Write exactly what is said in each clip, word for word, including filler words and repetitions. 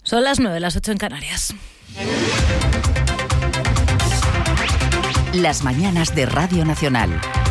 Son las nueve, las ocho en Canarias. Las mañanas de Radio Nacional.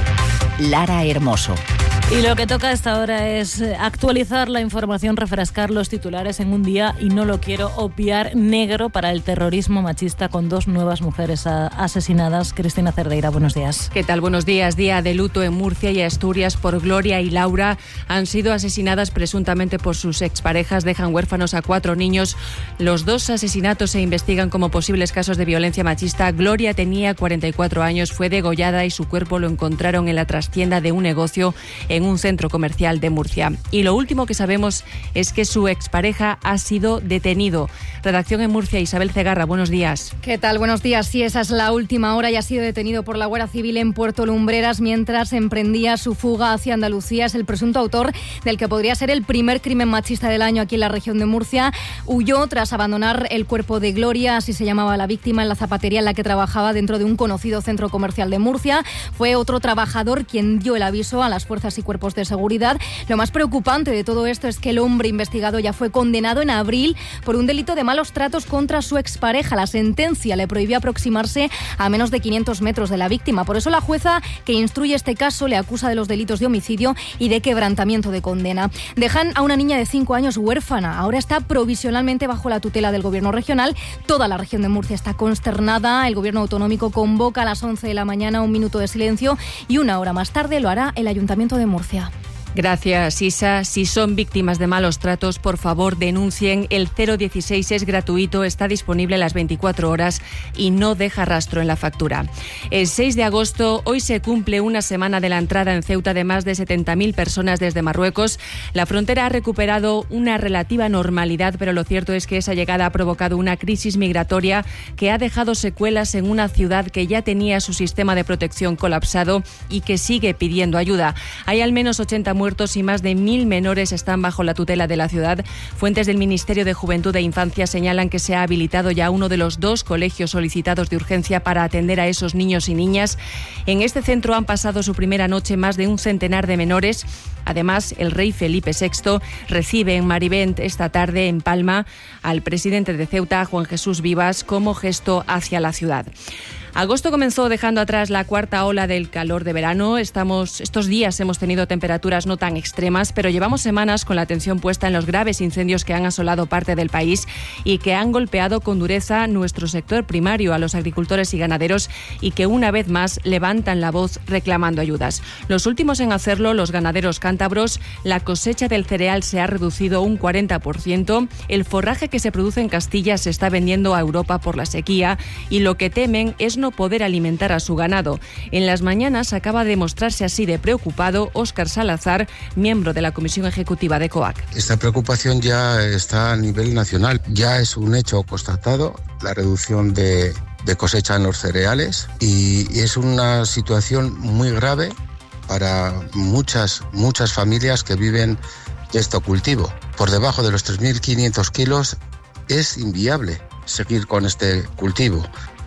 Lara Hermoso. Y lo que toca a esta hora es actualizar la información, refrescar los titulares en un día, y no lo quiero obviar, negro para el terrorismo machista, con dos nuevas mujeres asesinadas. Cristina Cerdeira, buenos días. ¿Qué tal? Buenos días. Día de luto en Murcia y Asturias por Gloria y Laura. Han sido asesinadas presuntamente por sus exparejas. Dejan huérfanos a cuatro niños. Los dos asesinatos se investigan como posibles casos de violencia machista. Gloria tenía cuarenta y cuatro años, fue degollada y su cuerpo lo encontraron en la trastienda de un negocio en un centro comercial de Murcia. Y lo último que sabemos es que su expareja ha sido detenido. Redacción en Murcia, Isabel Cegarra, buenos días. ¿Qué tal? Buenos días. Sí, esa es la última hora y ha sido detenido por la Guardia Civil en Puerto Lumbreras mientras emprendía su fuga hacia Andalucía. Es el presunto autor del que podría ser el primer crimen machista del año aquí en la región de Murcia. Huyó tras abandonar el cuerpo de Gloria, así se llamaba la víctima, en la zapatería en la que trabajaba dentro de un conocido centro comercial de Murcia. Fue otro trabajador quien dio el aviso a las fuerzas y cuerpos de seguridad. Lo más preocupante de todo esto es que el hombre investigado ya fue condenado en abril por un delito de malos tratos contra su expareja. La sentencia le prohibió aproximarse a menos de quinientos metros de la víctima. Por eso la jueza que instruye este caso le acusa de los delitos de homicidio y de quebrantamiento de condena. Dejan a una niña de cinco años huérfana. Ahora está provisionalmente bajo la tutela del gobierno regional. Toda la región de Murcia está consternada. El gobierno autonómico convoca a las once de la mañana un minuto de silencio y una hora más tarde lo hará el Ayuntamiento de Murcia. Gracias, Isa. Si son víctimas de malos tratos, por favor denuncien. El cero dieciséis es gratuito, está disponible las veinticuatro horas y no deja rastro en la factura. El seis de agosto, hoy se cumple una semana de la entrada en Ceuta de más de setenta mil personas desde Marruecos. La frontera ha recuperado una relativa normalidad, pero lo cierto es que esa llegada ha provocado una crisis migratoria que ha dejado secuelas en una ciudad que ya tenía su sistema de protección colapsado y que sigue pidiendo ayuda. Hay al menos ochenta muertos y más de mil menores están bajo la tutela de la ciudad. Fuentes del Ministerio de Juventud e Infancia señalan que se ha habilitado ya uno de los dos colegios solicitados de urgencia para atender a esos niños y niñas. En este centro han pasado su primera noche más de un centenar de menores. Además, el rey Felipe sexto recibe en Marivent esta tarde en Palma al presidente de Ceuta, Juan Jesús Vivas, como gesto hacia la ciudad. Agosto comenzó dejando atrás la cuarta ola del calor de verano. Estamos, estos días hemos tenido temperaturas no tan extremas, pero llevamos semanas con la atención puesta en los graves incendios que han asolado parte del país y que han golpeado con dureza nuestro sector primario, a los agricultores y ganaderos, y que una vez más levantan la voz reclamando ayudas. Los últimos en hacerlo, los ganaderos cántabros. La cosecha del cereal se ha reducido un cuarenta por ciento. El forraje que se produce en Castilla se está vendiendo a Europa por la sequía y lo que temen es no poder alimentar a su ganado. En las mañanas acaba de mostrarse así de preocupado Óscar Salazar, miembro de la Comisión Ejecutiva de COAC. Esta preocupación ya está a nivel nacional. Ya es un hecho constatado la reducción de, de cosecha en los cereales y es una situación muy grave para muchas, muchas familias que viven de este cultivo. Por debajo de los tres mil quinientos kilos es inviable seguir con este cultivo.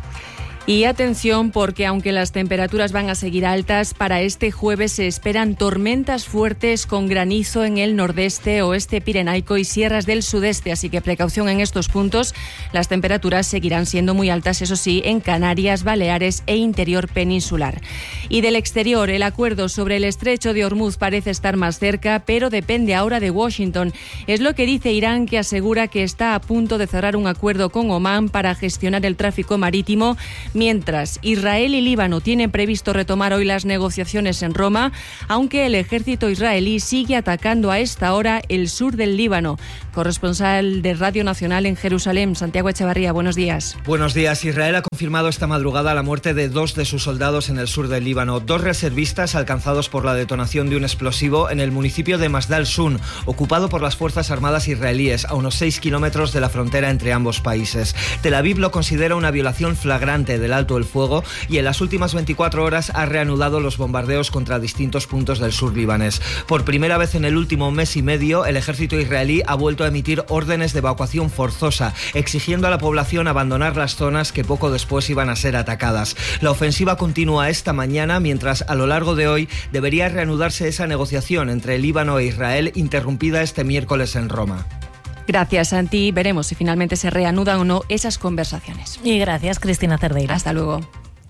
Y atención, porque aunque las temperaturas van a seguir altas, para este jueves se esperan tormentas fuertes con granizo en el nordeste, oeste pirenaico y sierras del sudeste, así que precaución en estos puntos. Las temperaturas seguirán siendo muy altas, eso sí, en Canarias, Baleares e interior peninsular. Y del exterior, el acuerdo sobre el estrecho de Hormuz parece estar más cerca, pero depende ahora de Washington. Es lo que dice Irán, que asegura que está a punto de cerrar un acuerdo con Omán para gestionar el tráfico marítimo. Mientras, Israel y Líbano tienen previsto retomar hoy las negociaciones en Roma, aunque el ejército israelí sigue atacando a esta hora el sur del Líbano. Corresponsal de Radio Nacional en Jerusalén, Santiago Echevarría, buenos días. Buenos días. Israel ha confirmado esta madrugada la muerte de dos de sus soldados en el sur del Líbano, dos reservistas alcanzados por la detonación de un explosivo en el municipio de Masdal Sun, ocupado por las Fuerzas Armadas israelíes, a unos seis kilómetros de la frontera entre ambos países. Tel Aviv lo considera una violación flagrante del alto el fuego y en las últimas veinticuatro horas ha reanudado los bombardeos contra distintos puntos del sur libanés. Por primera vez en el último mes y medio, el ejército israelí ha vuelto a emitir órdenes de evacuación forzosa, exigiendo a la población abandonar las zonas que poco después iban a ser atacadas. La ofensiva continúa esta mañana, mientras a lo largo de hoy debería reanudarse esa negociación entre Líbano e Israel, interrumpida este miércoles en Roma. Gracias, Santi. Veremos si finalmente se reanudan o no esas conversaciones. Y gracias, Cristina Cerdeira. Hasta luego.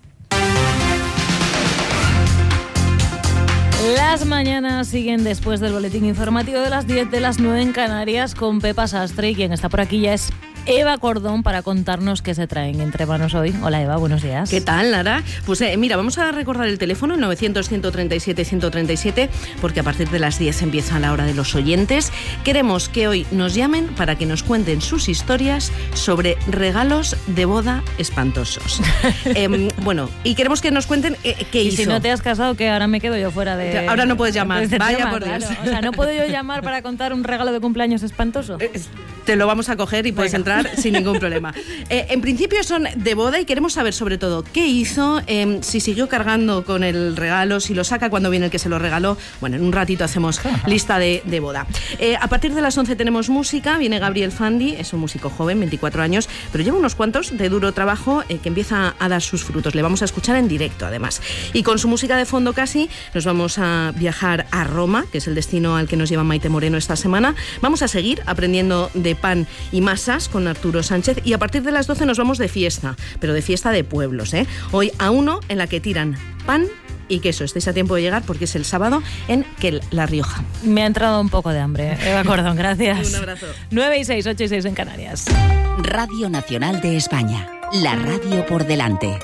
Las mañanas siguen después del boletín informativo de las diez, de las nueve en Canarias, con Pepa Sastre, y quien está por aquí ya es Eva Cordón para contarnos qué se traen entre manos hoy. Hola Eva, buenos días. ¿Qué tal, Lara? Pues eh, mira, vamos a recordar el teléfono novecientos, ciento treinta y siete, ciento treinta y siete, porque a partir de las diez empieza la hora de los oyentes. Queremos que hoy nos llamen para que nos cuenten sus historias sobre regalos de boda espantosos. eh, bueno, y queremos que nos cuenten eh, qué y hizo. Si no te has casado, que ahora me quedo yo fuera de... Ahora no puedes llamar, de vaya tema, por Dios. Claro. O sea, ¿no puedo yo llamar para contar un regalo de cumpleaños espantoso? Eh, Te lo vamos a coger y puedes Venga. entrar sin ningún problema. Eh, en principio son de boda y queremos saber sobre todo qué hizo, eh, si siguió cargando con el regalo, si lo saca cuando viene el que se lo regaló. Bueno, en un ratito hacemos lista de, de boda. Eh, a partir de las once tenemos música, viene Gabriel Fandi, es un músico joven, veinticuatro años, pero lleva unos cuantos de duro trabajo eh, que empieza a dar sus frutos. Le vamos a escuchar en directo además. Y con su música de fondo casi nos vamos a viajar a Roma, que es el destino al que nos lleva Maite Moreno esta semana. Vamos a seguir aprendiendo de pan y masas con Arturo Sánchez, y a partir de las doce nos vamos de fiesta, pero de fiesta de pueblos, ¿eh? Hoy a uno en la que tiran pan y queso. Estáis a tiempo de llegar porque es el sábado en Quel, La Rioja. Me ha entrado un poco de hambre. Eva Cordón, gracias. Un abrazo. nueve y seis, ocho y seis en Canarias. Radio Nacional de España. La radio por delante.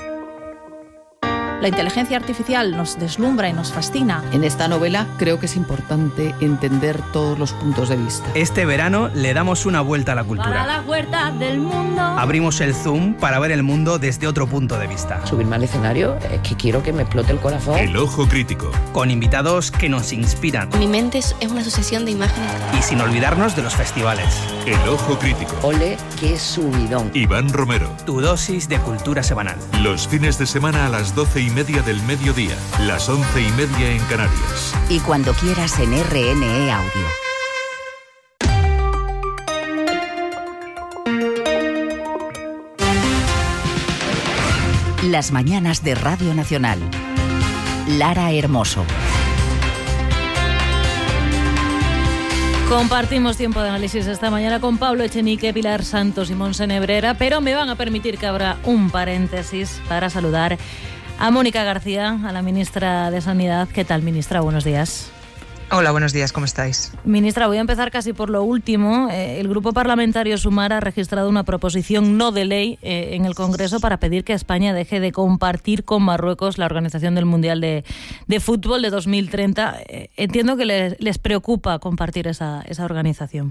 La inteligencia artificial nos deslumbra y nos fascina. En esta novela creo que es importante entender todos los puntos de vista. Este verano le damos una vuelta a la cultura. Para la vuelta del mundo. Abrimos el zoom para ver el mundo desde otro punto de vista. Subirme al escenario es que quiero que me explote el corazón. El ojo crítico. Con invitados que nos inspiran. Mi mente es una sucesión de imágenes. Y sin olvidarnos de los festivales. El ojo crítico. Ole, qué subidón. Iván Romero. Tu dosis de cultura semanal. Los fines de semana a las doce y media del mediodía. Las once y media en Canarias. Y cuando quieras en R N E Audio. Las mañanas de Radio Nacional. Lara Hermoso. Compartimos tiempo de análisis esta mañana con Pablo Echenique, Pilar Santos y Monse Nebrera, pero me van a permitir que abra un paréntesis para saludar a Mónica García, a la ministra de Sanidad. ¿Qué tal, ministra? Buenos días. Hola, buenos días, ¿cómo estáis? Ministra, voy a empezar casi por lo último. Eh, el Grupo Parlamentario Sumar ha registrado una proposición no de ley eh, en el Congreso para pedir que España deje de compartir con Marruecos la organización del Mundial de, de Fútbol de dos mil treinta. Eh, entiendo que les, les preocupa compartir esa, esa organización.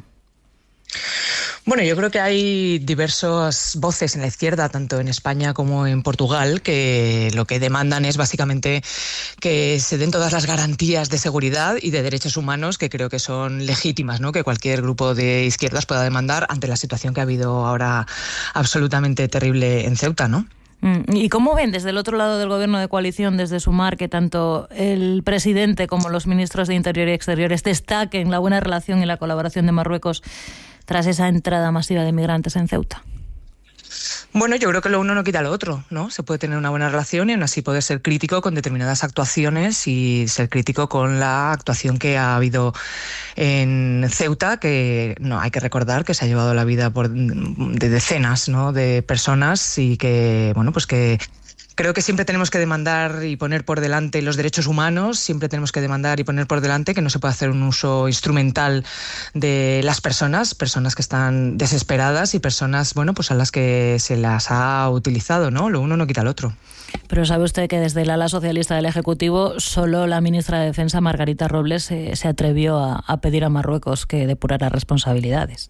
Bueno, yo creo que hay diversas voces en la izquierda, tanto en España como en Portugal, que lo que demandan es básicamente que se den todas las garantías de seguridad y de derechos humanos que creo que son legítimas, ¿no? Que cualquier grupo de izquierdas pueda demandar ante la situación que ha habido ahora absolutamente terrible en Ceuta, ¿no? ¿Y cómo ven desde el otro lado del gobierno de coalición, desde Sumar, que tanto el presidente como los ministros de Interior y Exteriores destaquen la buena relación y la colaboración de Marruecos tras esa entrada masiva de migrantes en Ceuta? Bueno, yo creo que lo uno no quita lo otro, ¿no? Se puede tener una buena relación y aún así poder ser crítico con determinadas actuaciones y ser crítico con la actuación que ha habido en Ceuta, que no hay que recordar que se ha llevado la vida por de decenas, ¿no?, de personas y que, bueno, pues que creo que siempre tenemos que demandar y poner por delante los derechos humanos, siempre tenemos que demandar y poner por delante que no se puede hacer un uso instrumental de las personas, personas que están desesperadas y personas, bueno, pues a las que se las ha utilizado, ¿no? Lo uno no quita el otro. Pero sabe usted que desde el ala socialista del Ejecutivo solo la ministra de Defensa, Margarita Robles, eh, se atrevió a, a pedir a Marruecos que depurara responsabilidades.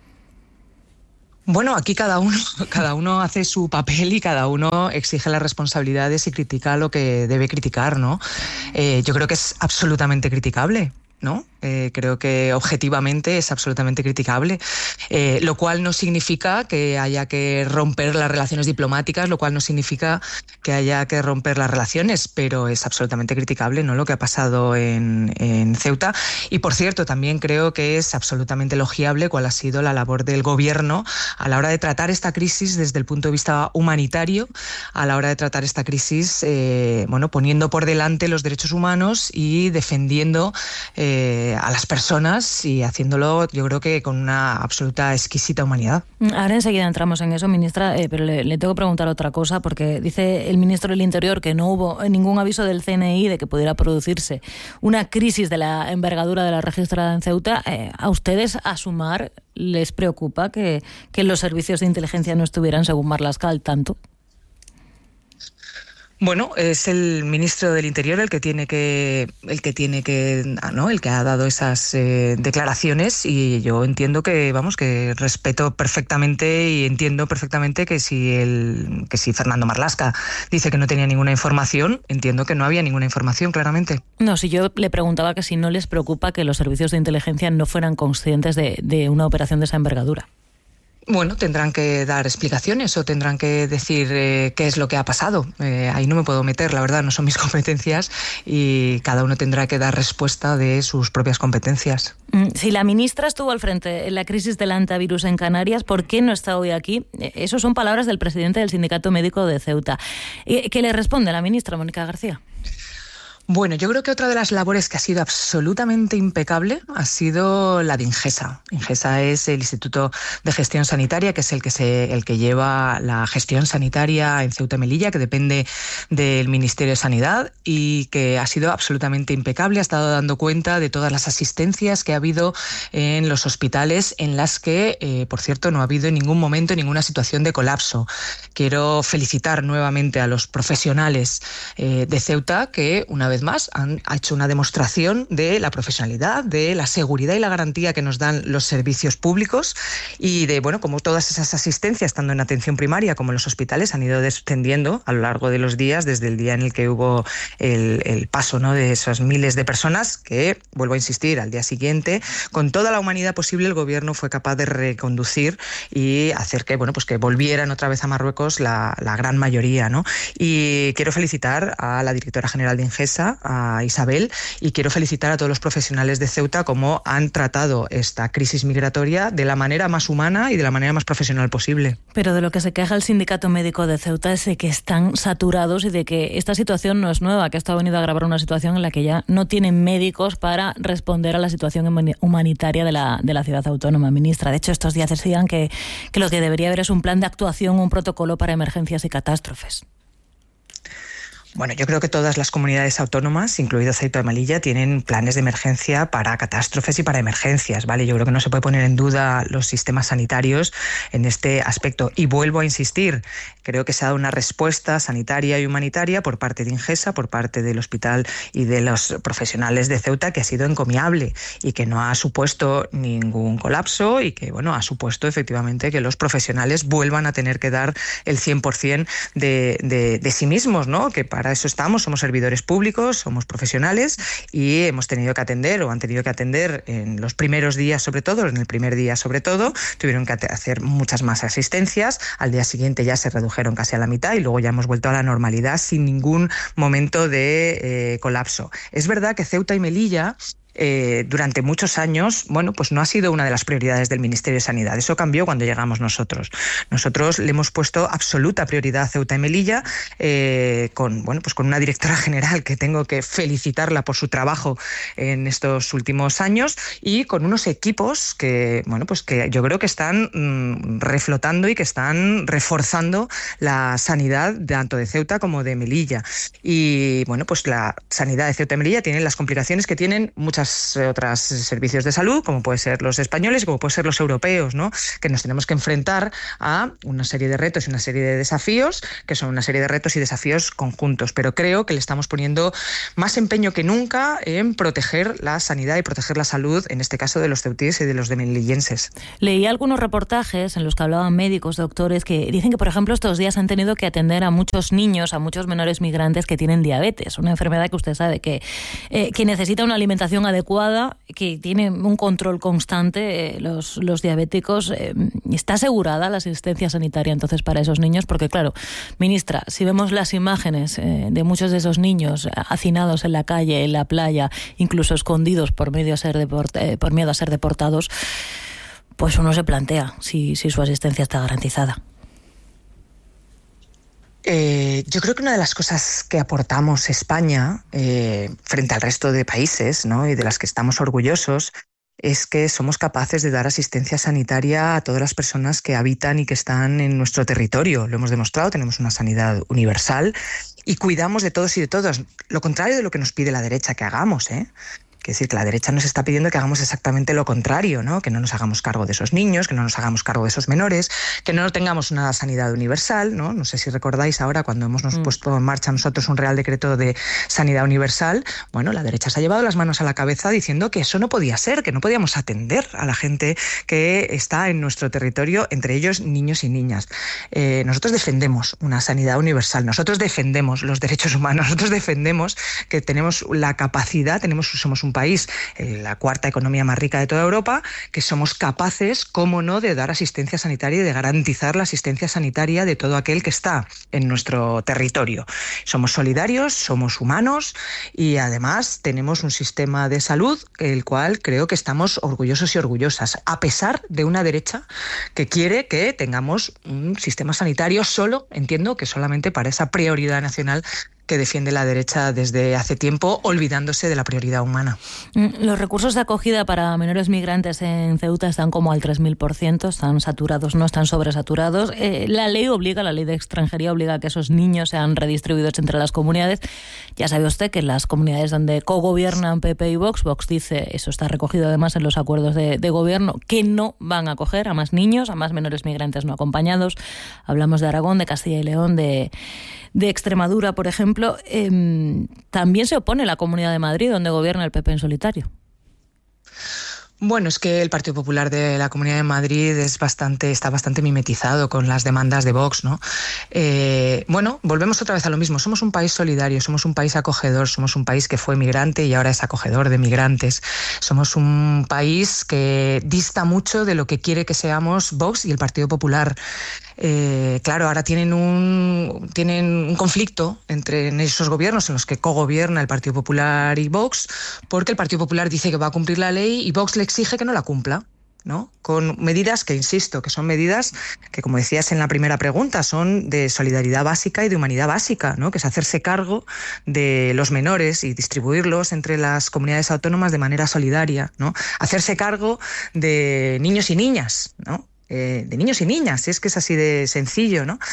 Bueno, aquí cada uno, cada uno hace su papel y cada uno exige las responsabilidades y critica lo que debe criticar, ¿no? Eh, yo creo que es absolutamente criticable, ¿no? Eh, creo que objetivamente es absolutamente criticable, eh, lo cual no significa que haya que romper las relaciones diplomáticas, lo cual no significa que haya que romper las relaciones, pero es absolutamente criticable, ¿no?, lo que ha pasado en, en Ceuta. Y por cierto, también creo que es absolutamente elogiable cuál ha sido la labor del gobierno a la hora de tratar esta crisis desde el punto de vista humanitario, a la hora de tratar esta crisis, eh, bueno, poniendo por delante los derechos humanos y defendiendo eh, eh, a las personas y haciéndolo, yo creo que con una absoluta exquisita humanidad. Ahora enseguida entramos en eso, ministra, eh, pero le, le tengo que preguntar otra cosa, porque dice el ministro del Interior que no hubo ningún aviso del C N I de que pudiera producirse una crisis de la envergadura de la registrada en Ceuta. Eh, ¿A ustedes, a Sumar, les preocupa que, que los servicios de inteligencia no estuvieran, según Marlaska, al tanto? Bueno, es el ministro del Interior el que tiene que, el que tiene que, ¿no? El que ha dado esas eh, declaraciones, y yo entiendo que, vamos, que respeto perfectamente y entiendo perfectamente que si el, que si Fernando Marlaska dice que no tenía ninguna información, entiendo que no había ninguna información, claramente. No, si yo le preguntaba que si no les preocupa que los servicios de inteligencia no fueran conscientes de, de una operación de esa envergadura. Bueno, tendrán que dar explicaciones o tendrán que decir eh, qué es lo que ha pasado. Eh, ahí no me puedo meter, la verdad, no son mis competencias, y cada uno tendrá que dar respuesta de sus propias competencias. Si la ministra estuvo al frente en la crisis del antivirus en Canarias, ¿por qué no está hoy aquí? Esas son palabras del presidente del Sindicato Médico de Ceuta. ¿Qué le responde la ministra, Mónica García? Bueno, yo creo que otra de las labores que ha sido absolutamente impecable ha sido la de Ingesa. Ingesa es el Instituto de Gestión Sanitaria, que es el que se, el que lleva la gestión sanitaria en Ceuta y Melilla, que depende del Ministerio de Sanidad, y que ha sido absolutamente impecable. Ha estado dando cuenta de todas las asistencias que ha habido en los hospitales, en las que, eh, por cierto, no ha habido en ningún momento ninguna situación de colapso. Quiero felicitar nuevamente a los profesionales eh, de Ceuta, que una vez más han hecho una demostración de la profesionalidad, de la seguridad y la garantía que nos dan los servicios públicos, y de, bueno, como todas esas asistencias, tanto en atención primaria como en los hospitales, han ido descendiendo a lo largo de los días, desde el día en el que hubo el, el paso, ¿no?, de esas miles de personas, que, vuelvo a insistir, al día siguiente, con toda la humanidad posible, el gobierno fue capaz de reconducir y hacer que, bueno, pues que volvieran otra vez a Marruecos la, la gran mayoría, ¿no? Y quiero felicitar a la directora general de Ingesa, a Isabel, y quiero felicitar a todos los profesionales de Ceuta como han tratado esta crisis migratoria de la manera más humana y de la manera más profesional posible. Pero de lo que se queja el Sindicato Médico de Ceuta es de que están saturados y de que esta situación no es nueva, que esto ha venido a agravar una situación en la que ya no tienen médicos para responder a la situación humanitaria de la, de la ciudad autónoma, ministra. De hecho, estos días decían que, que lo que debería haber es un plan de actuación, un protocolo para emergencias y catástrofes. Bueno, yo creo que todas las comunidades autónomas, incluido Ceuta y Melilla, tienen planes de emergencia para catástrofes y para emergencias, ¿vale? Yo creo que no se puede poner en duda los sistemas sanitarios en este aspecto. Y vuelvo a insistir, creo que se ha dado una respuesta sanitaria y humanitaria por parte de Ingesa, por parte del hospital y de los profesionales de Ceuta, que ha sido encomiable y que no ha supuesto ningún colapso, y que, bueno, ha supuesto efectivamente que los profesionales vuelvan a tener que dar el cien por ciento de, de, de sí mismos, ¿no? Que para Para eso estamos, somos servidores públicos, somos profesionales, y hemos tenido que atender, o han tenido que atender en los primeros días sobre todo, en el primer día sobre todo, tuvieron que hacer muchas más asistencias, al día siguiente ya se redujeron casi a la mitad y luego ya hemos vuelto a la normalidad sin ningún momento de eh, colapso. Es verdad que Ceuta y Melilla Eh, durante muchos años, bueno, pues no ha sido una de las prioridades del Ministerio de Sanidad. Eso cambió cuando llegamos nosotros. Nosotros le hemos puesto absoluta prioridad a Ceuta y Melilla, eh, con, bueno, pues con una directora general que tengo que felicitarla por su trabajo en estos últimos años, y con unos equipos que, bueno, pues que yo creo que están mmm, reflotando y que están reforzando la sanidad tanto de Ceuta como de Melilla. Y bueno, pues la sanidad de Ceuta y Melilla tiene las complicaciones que tienen muchas otros servicios de salud, como pueden ser los españoles y como pueden ser los europeos, ¿no? Que nos tenemos que enfrentar a una serie de retos y una serie de desafíos, que son una serie de retos y desafíos conjuntos. Pero creo que le estamos poniendo más empeño que nunca en proteger la sanidad y proteger la salud, en este caso de los ceutíes y de los de melillenses. Leí algunos reportajes en los que hablaban médicos, doctores, que dicen que, por ejemplo, estos días han tenido que atender a muchos niños, a muchos menores migrantes que tienen diabetes, una enfermedad que usted sabe que, eh, que necesita una alimentación adecuada, que tiene un control constante, eh, los, los diabéticos. Eh, ¿Está asegurada la asistencia sanitaria entonces para esos niños? Porque claro, ministra, si vemos las imágenes eh, de muchos de esos niños hacinados en la calle, en la playa, incluso escondidos por, medio a ser deport- eh, por miedo a ser deportados, pues uno se plantea si, si su asistencia está garantizada. Eh, yo creo que una de las cosas que aportamos España eh, frente al resto de países, ¿no?, y de las que estamos orgullosos, es que somos capaces de dar asistencia sanitaria a todas las personas que habitan y que están en nuestro territorio. Lo hemos demostrado, tenemos una sanidad universal y cuidamos de todos y de todas. Lo contrario de lo que nos pide la derecha que hagamos, ¿eh? Es decir, que la derecha nos está pidiendo que hagamos exactamente lo contrario, ¿no? Que no nos hagamos cargo de esos niños, que no nos hagamos cargo de esos menores, que no tengamos una sanidad universal, ¿no? No sé si recordáis ahora cuando hemos nos mm. puesto en marcha nosotros un Real Decreto de Sanidad Universal, bueno, la derecha se ha llevado las manos a la cabeza diciendo que eso no podía ser, que no podíamos atender a la gente que está en nuestro territorio, entre ellos niños y niñas. Eh, nosotros defendemos una sanidad universal, nosotros defendemos los derechos humanos, nosotros defendemos que tenemos la capacidad, tenemos, somos un país, la cuarta economía más rica de toda Europa, que somos capaces, cómo no, de dar asistencia sanitaria y de garantizar la asistencia sanitaria de todo aquel que está en nuestro territorio. Somos solidarios, somos humanos y además tenemos un sistema de salud el cual creo que estamos orgullosos y orgullosas, a pesar de una derecha que quiere que tengamos un sistema sanitario solo, entiendo que solamente para esa prioridad nacional que defiende la derecha desde hace tiempo, olvidándose de la prioridad humana. Los recursos de acogida para menores migrantes en Ceuta están como al tres mil por ciento, están saturados, no están sobresaturados. Eh, la ley obliga, la ley de extranjería obliga a que esos niños sean redistribuidos entre las comunidades. Ya sabe usted que en las comunidades donde cogobiernan P P y Vox, Vox dice, eso está recogido además en los acuerdos de, de gobierno, que no van a acoger a más niños, a más menores migrantes no acompañados. Hablamos de Aragón, de Castilla y León, de, de Extremadura, por ejemplo. Eh, también se opone la Comunidad de Madrid, donde gobierna el P P en solitario. Bueno, es que el Partido Popular de la Comunidad de Madrid es bastante, está bastante mimetizado con las demandas de Vox, ¿no? Eh, bueno, volvemos otra vez a lo mismo. Somos un país solidario, somos un país acogedor, somos un país que fue migrante y ahora es acogedor de migrantes. Somos un país que dista mucho de lo que quiere que seamos Vox y el Partido Popular. Eh, claro, ahora tienen un, tienen un conflicto entre en esos gobiernos en los que cogobierna el Partido Popular y Vox, porque el Partido Popular dice que va a cumplir la ley y Vox le exige que no la cumpla, ¿no? Con medidas que, insisto, que son medidas que, como decías en la primera pregunta, son de solidaridad básica y de humanidad básica, ¿no? Que es hacerse cargo de los menores y distribuirlos entre las comunidades autónomas de manera solidaria, ¿no? Hacerse cargo de niños y niñas, ¿no? Eh, de niños y niñas, es que es así de sencillo, ¿no?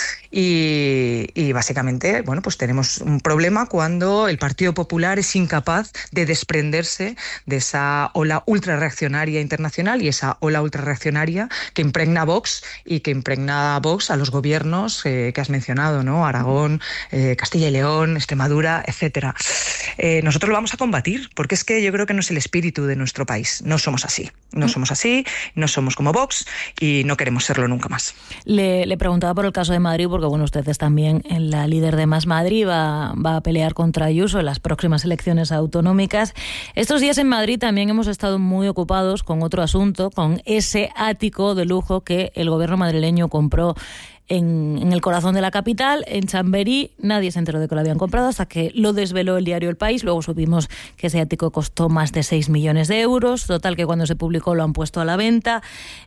Y, y básicamente, bueno, pues tenemos un problema cuando el Partido Popular es incapaz de desprenderse de esa ola ultrarreaccionaria internacional y esa ola ultrarreaccionaria que impregna a Vox y que impregna a Vox a los gobiernos eh, que has mencionado, ¿no? Aragón, eh, Castilla y León, Extremadura, etcétera. Eh, nosotros lo vamos a combatir, porque es que yo creo que no es el espíritu de nuestro país. No somos así, no somos así, no somos como Vox y no queremos serlo nunca más. Le, le preguntaba por el caso de Madrid, porque bueno, usted es también la líder de Más Madrid, va, va a pelear contra Ayuso en las próximas elecciones autonómicas. Estos días en Madrid también hemos estado muy ocupados con otro asunto, con ese ático de lujo que el gobierno madrileño compró En, en el corazón de la capital, en Chamberí. Nadie se enteró de que lo habían comprado hasta que lo desveló el diario El País. Luego supimos que ese ático costó más de seis millones de euros. Total, que cuando se publicó lo han puesto a la venta.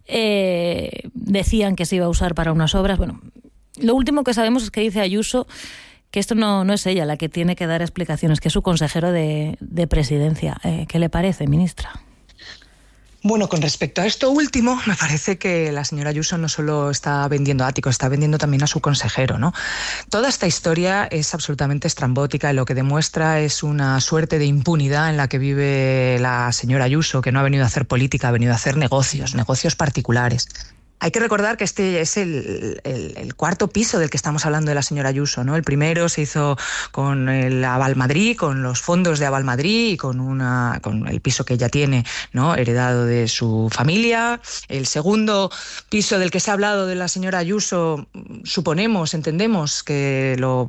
Eh, decían que se iba a usar para unas obras. Bueno, lo último que sabemos es que dice Ayuso que esto no, no es ella la que tiene que dar explicaciones, que es su consejero de, de presidencia. Eh, ¿Qué le parece, ministra? Bueno, con respecto a esto último, me parece que la señora Ayuso no solo está vendiendo áticos, está vendiendo también a su consejero, ¿no? Toda esta historia es absolutamente estrambótica y lo que demuestra es una suerte de impunidad en la que vive la señora Ayuso, que no ha venido a hacer política, ha venido a hacer negocios, negocios particulares. Hay que recordar que este es el, el, el cuarto piso del que estamos hablando de la señora Ayuso, ¿no? El primero se hizo con el Aval Madrid, con los fondos de Aval Madrid y con, una, con el piso que ella tiene, ¿no? Heredado de su familia. El segundo piso del que se ha hablado de la señora Ayuso, suponemos, entendemos que lo